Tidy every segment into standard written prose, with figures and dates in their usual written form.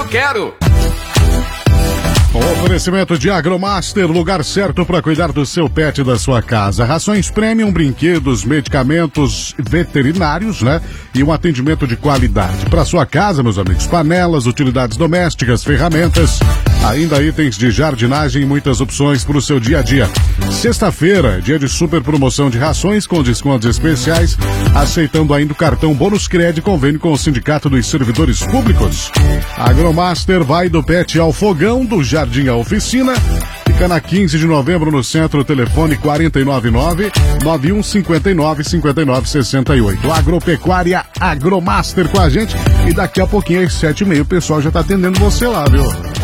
quero. Oferecimento de Agromaster, lugar certo para cuidar do seu pet e da sua casa. Rações premium, brinquedos, medicamentos veterinários, né? E um atendimento de qualidade. Para sua casa, meus amigos, panelas, utilidades domésticas, ferramentas, ainda itens de jardinagem e muitas opções para o seu dia a dia. Sexta-feira, dia de super promoção de rações com descontos especiais, aceitando ainda o cartão Bônus Cred, convênio com o Sindicato dos Servidores Públicos. Agromaster vai do pet ao fogão, do jardim à oficina. Fica na 15 de novembro no centro, telefone 499-9159-5968. Agropecuária Agromaster com a gente. E daqui a pouquinho, às 7h30, o pessoal já tá atendendo você lá, viu?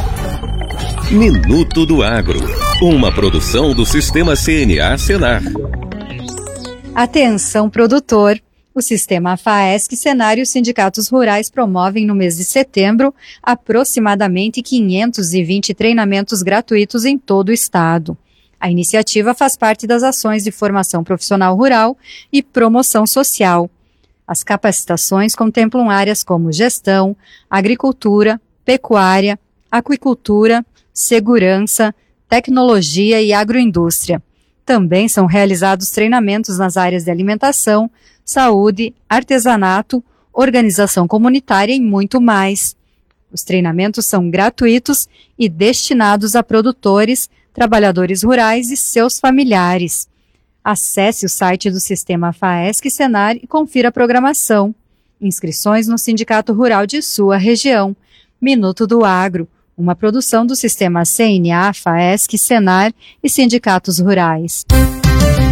Minuto do Agro, uma produção do Sistema CNA Senar. Atenção, produtor! O Sistema FAESC, Senar e os sindicatos rurais promovem no mês de setembro aproximadamente 520 treinamentos gratuitos em todo o estado. A iniciativa faz parte das ações de formação profissional rural e promoção social. As capacitações contemplam áreas como gestão, agricultura, pecuária, aquicultura, segurança, tecnologia e agroindústria. Também são realizados treinamentos nas áreas de alimentação, saúde, artesanato, organização comunitária e muito mais. Os treinamentos são gratuitos e destinados a produtores, trabalhadores rurais e seus familiares. Acesse o site do Sistema FAESC Senar e confira a programação. Inscrições no Sindicato Rural de sua região. Minuto do Agro, uma produção do Sistema CNA, FAESC, Senar e sindicatos rurais.